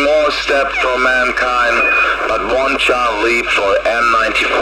small step for mankind, but one giant leap for M94.